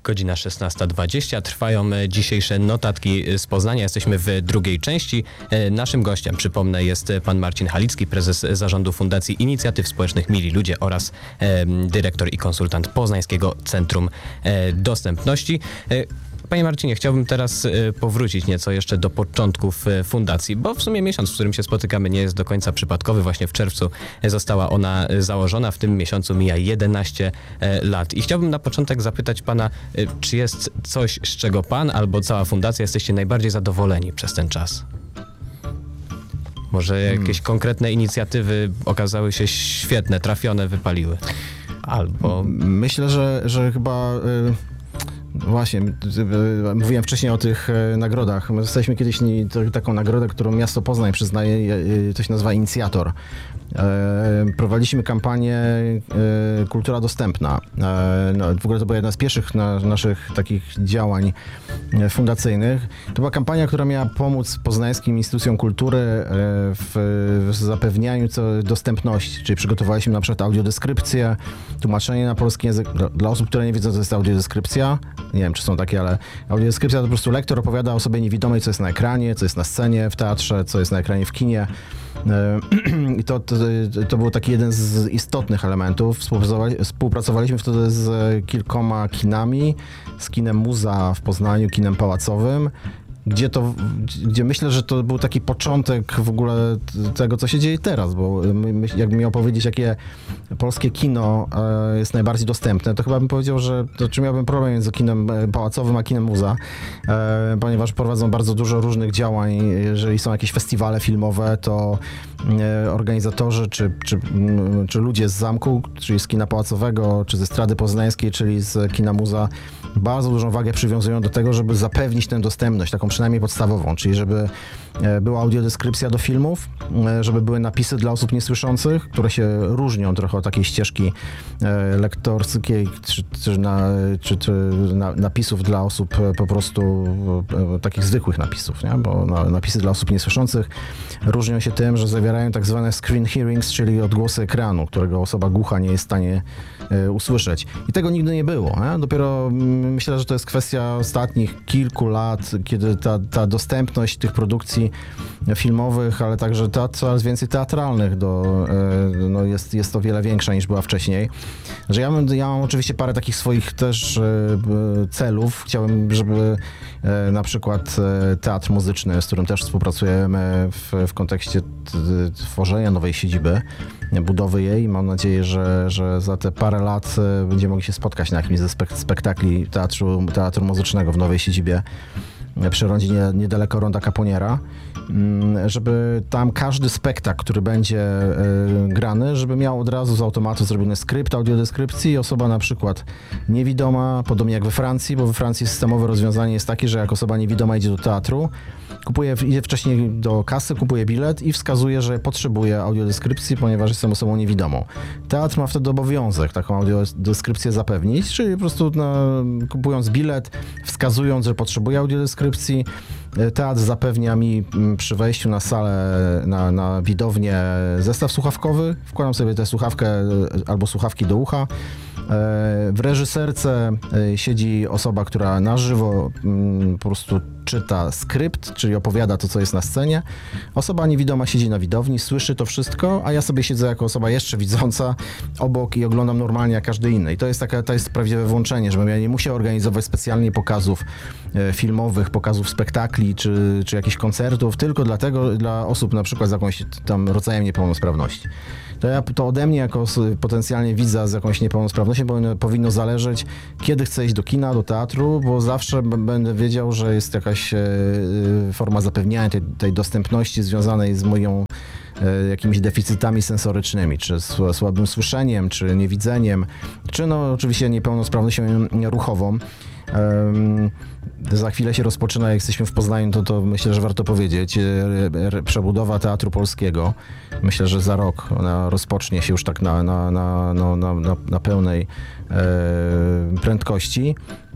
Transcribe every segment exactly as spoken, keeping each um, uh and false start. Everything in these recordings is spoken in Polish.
Godzina szesnasta dwadzieścia. Trwają dzisiejsze notatki z Poznania. Jesteśmy w drugiej części. Naszym gościem, przypomnę, jest pan Marcin Halicki, prezes zarządu Fundacji Inicjatyw Społecznych Mili Ludzie oraz e, dyrektor i konsultant Poznańskiego Centrum e, Dostępności. E, Panie Marcinie, chciałbym teraz powrócić nieco jeszcze do początków fundacji, bo w sumie miesiąc, w którym się spotykamy, nie jest do końca przypadkowy. Właśnie w czerwcu została ona założona, w tym miesiącu mija jedenaście lat. I chciałbym na początek zapytać pana, czy jest coś, z czego pan albo cała fundacja jesteście najbardziej zadowoleni przez ten czas? Może jakieś hmm. konkretne inicjatywy okazały się świetne, trafione, wypaliły? Albo... Myślę, że, że chyba... Y- Właśnie, mówiłem wcześniej o tych nagrodach. My dostaliśmy kiedyś taką nagrodę, którą miasto Poznań przyznaje, to się nazywa Inicjator. Prowadziliśmy kampanię Kultura Dostępna. No, w ogóle to była jedna z pierwszych na, naszych takich działań fundacyjnych. To była kampania, która miała pomóc poznańskim instytucjom kultury w, w zapewnianiu dostępności. Czyli przygotowaliśmy na przykład audiodeskrypcję, tłumaczenie na polski język. Dla osób, które nie wiedzą, co to jest audiodeskrypcja, nie wiem, czy są takie, ale audiodeskrypcja to po prostu lektor opowiada o osobie niewidomej, co jest na ekranie, co jest na scenie w teatrze, co jest na ekranie w kinie. I to, to, to był taki jeden z istotnych elementów. Współpracowali, współpracowaliśmy wtedy z kilkoma kinami, z kinem Muza w Poznaniu, kinem pałacowym, gdzie to, gdzie myślę, że to był taki początek w ogóle tego, co się dzieje teraz, bo jakbym miał powiedzieć, jakie polskie kino jest najbardziej dostępne, to chyba bym powiedział, że to, czy miałbym problem między kinem pałacowym a kinem Muza, ponieważ prowadzą bardzo dużo różnych działań. Jeżeli są jakieś festiwale filmowe, to organizatorzy, czy, czy, czy ludzie z zamku, czyli z kina pałacowego, czy ze Strady Poznańskiej, czyli z kina Muza, bardzo dużą wagę przywiązują do tego, żeby zapewnić tę dostępność, taką przynajmniej podstawową, czyli żeby była audiodeskrypcja do filmów, żeby były napisy dla osób niesłyszących, które się różnią trochę od takiej ścieżki lektorskiej, czy, czy, na, czy, czy na, napisów dla osób po prostu takich zwykłych napisów, nie? Bo napisy dla osób niesłyszących różnią się tym, że zawierają tak zwane screen hearings, czyli odgłosy ekranu, którego osoba głucha nie jest w stanie usłyszeć. I tego nigdy nie było. Nie? Dopiero myślę, że to jest kwestia ostatnich kilku lat, kiedy ta, ta dostępność tych produkcji filmowych, ale także te, coraz więcej teatralnych do, no jest, jest o wiele większa niż była wcześniej. Że ja, mam, ja mam oczywiście parę takich swoich też celów. Chciałem, żeby na przykład teatr muzyczny, z którym też współpracujemy w, w kontekście tworzenia nowej siedziby, budowy jej. Mam nadzieję, że, że za te parę lat będziemy mogli się spotkać na jakimś ze spek- spektakli teatru, teatru muzycznego w nowej siedzibie przy rondzie niedaleko Ronda Caponiera, żeby tam każdy spektakl, który będzie grany, żeby miał od razu z automatu zrobiony skrypt audiodeskrypcji i osoba na przykład niewidoma, podobnie jak we Francji, bo we Francji systemowe rozwiązanie jest takie, że jak osoba niewidoma idzie do teatru, kupuje, idzie wcześniej do kasy, kupuje bilet i wskazuje, że potrzebuje audiodeskrypcji, ponieważ jestem osobą niewidomą. Teatr ma wtedy obowiązek taką audiodeskrypcję zapewnić, czyli po prostu no, kupując bilet, wskazując, że potrzebuje audiodeskrypcji, teatr zapewnia mi przy wejściu na salę, na, na widownię zestaw słuchawkowy, wkładam sobie tę słuchawkę albo słuchawki do ucha. W reżyserce siedzi osoba, która na żywo po prostu czyta skrypt, czyli opowiada to, co jest na scenie. Osoba niewidoma siedzi na widowni, słyszy to wszystko, a ja sobie siedzę jako osoba jeszcze widząca obok i oglądam normalnie jak każdy inny. I to jest taka, to jest prawdziwe włączenie, żebym ja nie musiał organizować specjalnie pokazów filmowych, pokazów spektakli, czy, czy jakichś koncertów, tylko dlatego dla osób na przykład z jakimś tam rodzajem niepełnosprawności. To, ja, to ode mnie jako potencjalnie widza z jakąś niepełnosprawnością powinno, powinno zależeć, kiedy chcę iść do kina, do teatru, bo zawsze b- będę wiedział, że jest jakaś e, forma zapewniania tej, tej dostępności związanej z moją e, jakimiś deficytami sensorycznymi, czy z słabym słyszeniem, czy niewidzeniem, czy no oczywiście niepełnosprawnością ruchową. Um, za chwilę się rozpoczyna, jak jesteśmy w Poznaniu, to, to myślę, że warto powiedzieć, przebudowa Teatru Polskiego. Myślę, że za rok ona rozpocznie się już tak na, na, na, na, na, na pełnej e, prędkości.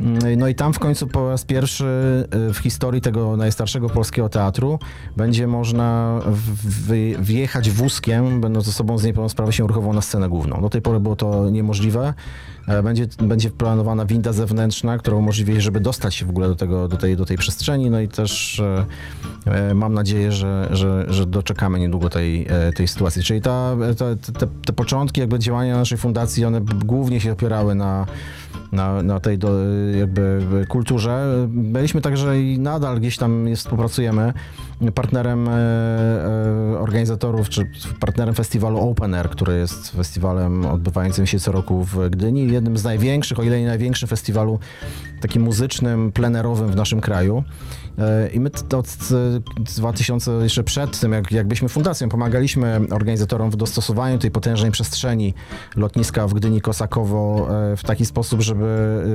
No i tam w końcu po raz pierwszy w historii tego najstarszego polskiego teatru będzie można w- wjechać wózkiem, będąc osobą z niepełnosprawnością ruchową na scenę główną. Do tej pory było to niemożliwe. Będzie, będzie planowana winda zewnętrzna, która umożliwi, żeby dostać się w ogóle do, tego, do, tej, do tej przestrzeni. No i też e, mam nadzieję, że, że, że doczekamy niedługo tej, tej sytuacji. Czyli ta, ta, te, te początki jakby działania naszej fundacji, one głównie się opierały na Na, na tej do, jakby kulturze. Byliśmy także i nadal gdzieś tam jest, współpracujemy partnerem e, e, organizatorów, czy partnerem festiwalu Open Air, który jest festiwalem odbywającym się co roku w Gdyni. Jednym z największych, o ile nie największym festiwalu takim muzycznym, plenerowym w naszym kraju. I my od dwa tysiące, jeszcze przed tym, jak, jak byliśmy fundacją, pomagaliśmy organizatorom w dostosowaniu tej potężnej przestrzeni lotniska w Gdyni-Kosakowo w taki sposób, żeby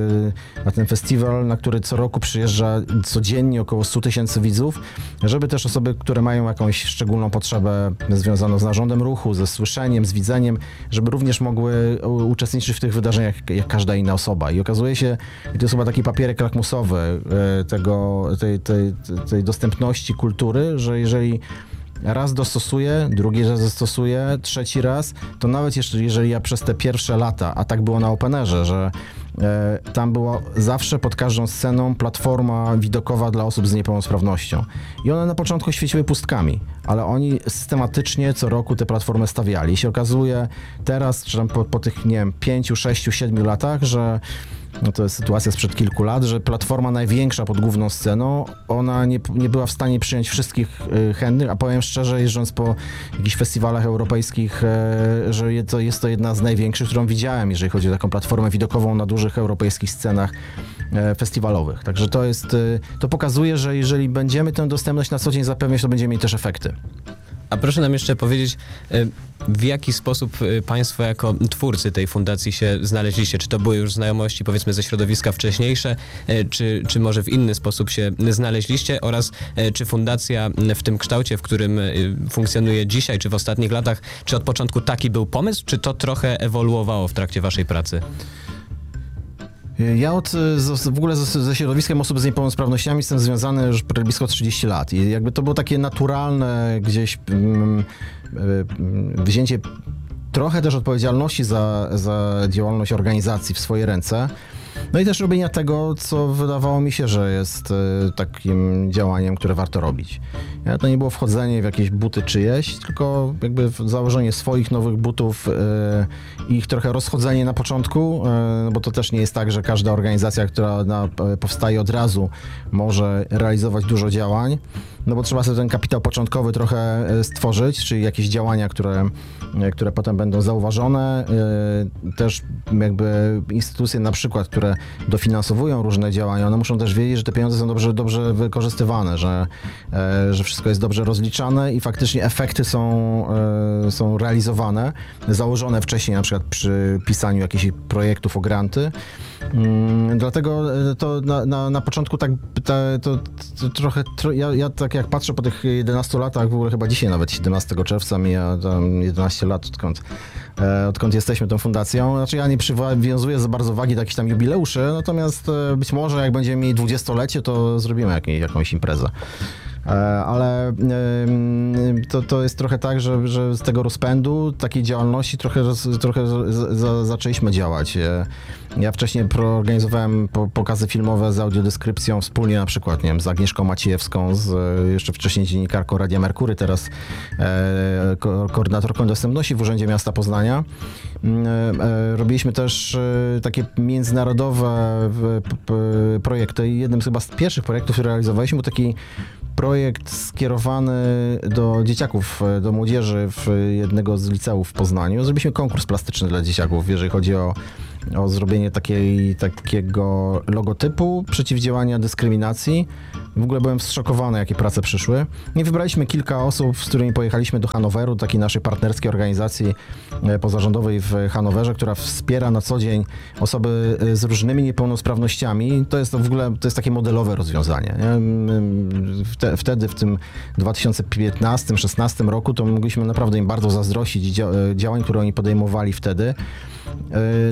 na ten festiwal, na który co roku przyjeżdża codziennie około stu tysięcy widzów, żeby też osoby, które mają jakąś szczególną potrzebę związaną z narządem ruchu, ze słyszeniem, z widzeniem, żeby również mogły uczestniczyć w tych wydarzeniach jak każda inna osoba. I okazuje się, i to jest chyba taki papierek lakmusowy tego, tej, tej, tej dostępności kultury, że jeżeli raz dostosuję, drugi raz dostosuję, trzeci raz, to nawet jeszcze jeżeli ja przez te pierwsze lata, a tak było na Openerze, że e, tam była zawsze pod każdą sceną platforma widokowa dla osób z niepełnosprawnością. I one na początku świeciły pustkami, ale oni systematycznie co roku te platformy stawiali. I się okazuje teraz, czy tam po, po tych, nie wiem, pięciu, sześciu, siedmiu latach, że no to jest sytuacja sprzed kilku lat, że platforma największa pod główną sceną, ona nie, nie była w stanie przyjąć wszystkich y, chętnych, a powiem szczerze, jeżdżąc po jakichś festiwalach europejskich, y, że je, to jest to jedna z największych, którą widziałem, jeżeli chodzi o taką platformę widokową na dużych europejskich scenach y, festiwalowych. Także to jest, y, to pokazuje, że jeżeli będziemy tę dostępność na co dzień zapewniać, to będziemy mieć też efekty. A proszę nam jeszcze powiedzieć, w jaki sposób państwo jako twórcy tej fundacji się znaleźliście? Czy to były już znajomości, powiedzmy, ze środowiska wcześniejsze, czy, czy może w inny sposób się znaleźliście? Oraz czy fundacja w tym kształcie, w którym funkcjonuje dzisiaj, czy w ostatnich latach, czy od początku taki był pomysł, czy to trochę ewoluowało w trakcie waszej pracy? Ja od, z, w ogóle z, ze środowiskiem osób z niepełnosprawnościami jestem związany już blisko trzydzieści lat i jakby to było takie naturalne gdzieś mm, wzięcie trochę też odpowiedzialności za, za działalność organizacji w swoje ręce. No i też robienia tego, co wydawało mi się, że jest y, takim działaniem, które warto robić. Ja, to nie było wchodzenie w jakieś buty czyjeś, tylko jakby założenie swoich nowych butów i y, ich trochę rozchodzenie na początku, y, bo to też nie jest tak, że każda organizacja, która na, powstaje od razu, może realizować dużo działań, no bo trzeba sobie ten kapitał początkowy trochę stworzyć, czyli jakieś działania, które, które potem będą zauważone. Y, też jakby instytucje na przykład, które dofinansowują różne działania, one muszą też wiedzieć, że te pieniądze są dobrze, dobrze wykorzystywane, że, e, że wszystko jest dobrze rozliczane i faktycznie efekty są, e, są realizowane, założone wcześniej na przykład przy pisaniu jakichś projektów o granty. Mm, dlatego to na, na, na początku tak ta, to, to trochę, tro, ja, ja tak jak patrzę po tych jedenastu latach, w ogóle chyba dzisiaj nawet siedemnastego czerwca mija tam jedenaście lat, odkąd, e, odkąd jesteśmy tą fundacją. Znaczy ja nie przywiązuję za bardzo wagi do jakichś tam jubileuszy, natomiast e, być może jak będziemy mieli dwudziestolecie, to zrobimy jak, jakąś imprezę. Ale to, to jest trochę tak, że, że z tego rozpędu takiej działalności trochę, trochę z, z, zaczęliśmy działać. Ja wcześniej organizowałem pokazy filmowe z audiodeskrypcją wspólnie na przykład, nie wiem, z Agnieszką Maciejewską, z jeszcze wcześniej dziennikarką Radia Merkury, teraz e, ko koordynatorką dostępności w Urzędzie Miasta Poznania. E, robiliśmy też e, takie międzynarodowe p, p, projekty i jednym z chyba z pierwszych projektów, które realizowaliśmy, był taki projekt skierowany do dzieciaków, do młodzieży w jednego z liceów w Poznaniu. Zrobiliśmy konkurs plastyczny dla dzieciaków, jeżeli chodzi o, o zrobienie takiej, takiego logotypu przeciwdziałania dyskryminacji. W ogóle byłem zszokowany, jakie prace przyszły. I wybraliśmy kilka osób, z którymi pojechaliśmy do Hanoweru, takiej naszej partnerskiej organizacji pozarządowej w Hanowerze, która wspiera na co dzień osoby z różnymi niepełnosprawnościami. To jest to w ogóle to jest takie modelowe rozwiązanie. Nie? Wtedy, w tym dwa tysiące piętnastym szesnastym roku, to mogliśmy naprawdę im bardzo zazdrościć działań, które oni podejmowali wtedy. No ale jesteśmy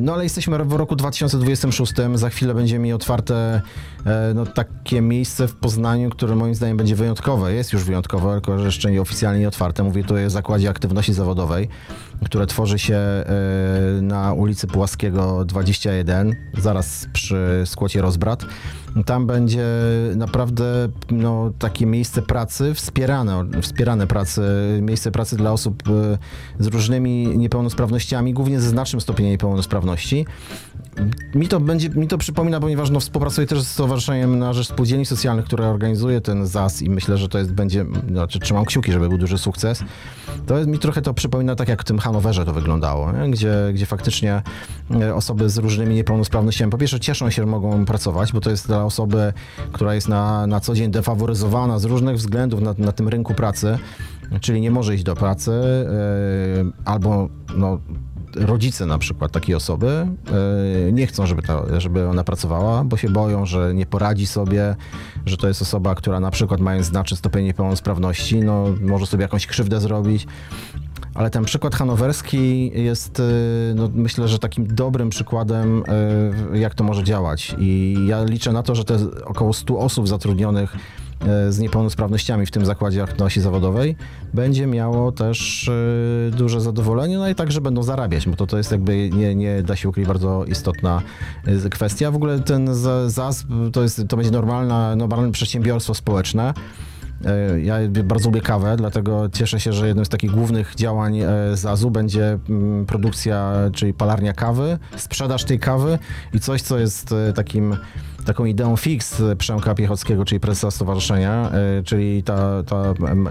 jesteśmy w roku dwa tysiące dwudziestym szóstym, za chwilę będzie mi otwarte e, no, takie miejsce w Poznaniu, które moim zdaniem będzie wyjątkowe. Jest już wyjątkowe, tylko że jeszcze nie oficjalnie nie otwarte. Mówię tutaj o Zakładzie Aktywności Zawodowej, które tworzy się e, na ulicy Pułaskiego dwadzieścia jeden, zaraz przy skłocie Rozbrat. Tam będzie naprawdę no, takie miejsce pracy, wspierane, wspierane pracy, miejsce pracy dla osób z różnymi niepełnosprawnościami, głównie ze znacznym stopniem niepełnosprawności. Mi to będzie, mi to przypomina, ponieważ no, współpracuję też z Stowarzyszeniem na Rzecz Spółdzielni Socjalnych, które organizuje ten Z A S i myślę, że to jest, będzie, znaczy trzymam kciuki, żeby był duży sukces. To jest, mi trochę to przypomina tak, jak w tym Hanowerze to wyglądało, nie? Gdzie, gdzie faktycznie osoby z różnymi niepełnosprawnościami po pierwsze cieszą się, że mogą pracować, bo to jest dla osoby, która jest na, na co dzień defaworyzowana z różnych względów na, na tym rynku pracy, czyli nie może iść do pracy, yy, albo no, rodzice na przykład takiej osoby yy, nie chcą, żeby, ta, żeby ona pracowała, bo się boją, że nie poradzi sobie, że to jest osoba, która na przykład mając znaczny stopień niepełnosprawności, no, może sobie jakąś krzywdę zrobić. Ale ten przykład hanowerski jest, no, myślę, że takim dobrym przykładem, jak to może działać. I ja liczę na to, że te około stu osób zatrudnionych z niepełnosprawnościami w tym Zakładzie Aktywności Zawodowej będzie miało też duże zadowolenie, no i także będą zarabiać, bo to, to jest jakby, nie, nie da się ukryć, bardzo istotna kwestia. W ogóle ten Z A S to, jest, to będzie normalna, normalne przedsiębiorstwo społeczne. Ja bardzo lubię kawę, dlatego cieszę się, że jednym z takich głównych działań Z A Z u będzie produkcja, czyli palarnia kawy, sprzedaż tej kawy i coś, co jest takim, taką ideą fix Przemka Piechockiego, czyli prezesa stowarzyszenia, czyli ta, ta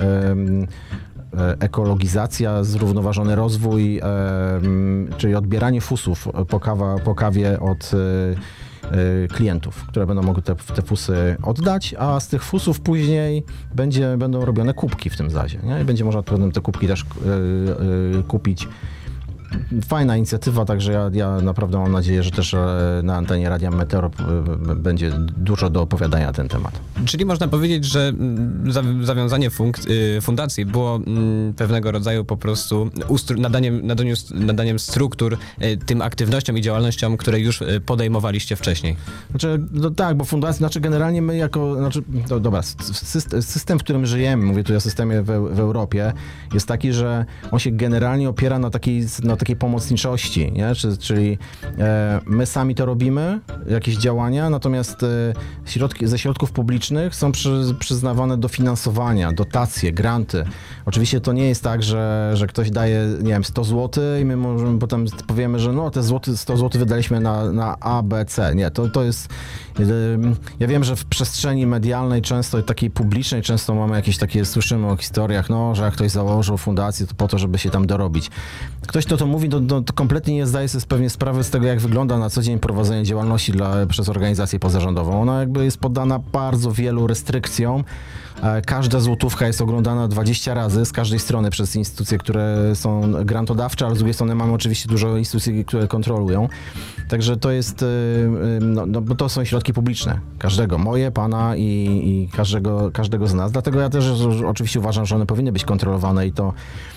ekologizacja, zrównoważony rozwój, czyli odbieranie fusów po, kawa, po kawie od klientów, które będą mogły te, te fusy oddać, a z tych fusów później będzie, będą robione kubki w tym zazie, nie? I będzie można potem te kubki też yy, yy, kupić. Fajna inicjatywa, także ja, ja naprawdę mam nadzieję, że też na antenie Radia Meteor będzie dużo do opowiadania na ten temat. Czyli można powiedzieć, że zawiązanie funk- fundacji było pewnego rodzaju po prostu ustru- nadaniem, nadaniem, nadaniem struktur tym aktywnościom i działalnościom, które już podejmowaliście wcześniej. Znaczy, no tak, bo fundacja, znaczy generalnie my jako, znaczy, no dobra, system, system, w którym żyjemy, mówię tu o systemie w, w Europie, jest taki, że on się generalnie opiera na takiej, na takiej pomocniczości, nie? Czyli e, my sami to robimy, jakieś działania, natomiast e, środki, ze środków publicznych są przy, przyznawane dofinansowania, dotacje, granty. Oczywiście to nie jest tak, że, że ktoś daje, nie wiem, sto złotych i my możemy potem powiemy, że no te złoty, sto złotych wydaliśmy na, na A, B, C. Nie, to, to jest... E, ja wiem, że w przestrzeni medialnej często, takiej publicznej często mamy jakieś takie, słyszymy o historiach, no, że jak ktoś założył fundację, to po to, żeby się tam dorobić. Ktoś, kto to mówi, to, to, to kompletnie nie zdaje sobie pewnie sprawy z tego, jak wygląda na co dzień prowadzenie działalności dla, przez organizację pozarządową. Ona jakby jest poddana bardzo wielu restrykcjom. Każda złotówka jest oglądana dwadzieścia razy z każdej strony przez instytucje, które są grantodawcze, ale z drugiej strony mamy oczywiście dużo instytucji, które kontrolują. Także to jest, no, no bo to są środki publiczne. Każdego, moje, pana i, i każdego, każdego z nas. Dlatego ja też oczywiście uważam, że one powinny być kontrolowane i to,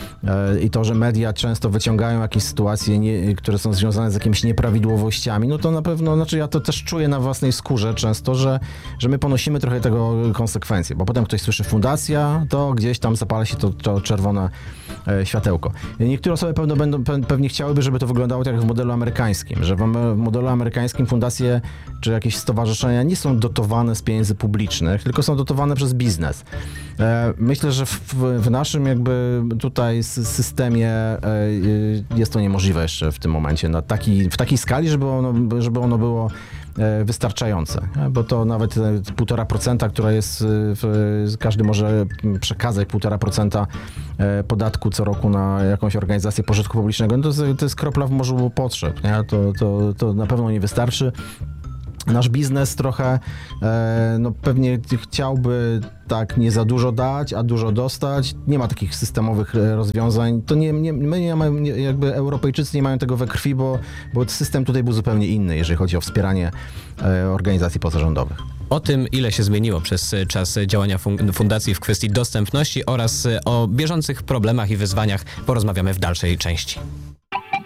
i to, że media często wyciągają jakieś sytuacje, nie, które są związane z jakimiś nieprawidłowościami, no to na pewno, znaczy ja to też czuję na własnej skórze często, że, że my ponosimy trochę tego konsekwencje, bo potem ktoś słyszy fundacja, to gdzieś tam zapala się to, to czerwone e, światełko. Niektóre osoby pewno będą, pe, pewnie chciałyby, żeby to wyglądało tak jak w modelu amerykańskim, że w, w modelu amerykańskim fundacje czy jakieś stowarzyszenia nie są dotowane z pieniędzy publicznych, tylko są dotowane przez biznes. E, myślę, że w, w naszym jakby tutaj systemie e, jest to niemożliwe jeszcze w tym momencie na taki, w takiej skali, żeby ono, żeby ono było wystarczające, bo to nawet półtora procenta, która jest, w, każdy może przekazać półtora procenta podatku co roku na jakąś organizację pożytku publicznego, no to, to jest kropla w morzu potrzeb, nie? To, to, to na pewno nie wystarczy. Nasz biznes trochę e, no pewnie chciałby tak nie za dużo dać, a dużo dostać. Nie ma takich systemowych rozwiązań. To nie, nie, my nie mamy, nie, jakby Europejczycy nie mają tego we krwi, bo, bo system tutaj był zupełnie inny, jeżeli chodzi o wspieranie e, organizacji pozarządowych. O tym, ile się zmieniło przez czas działania fundacji w kwestii dostępności oraz o bieżących problemach i wyzwaniach porozmawiamy w dalszej części.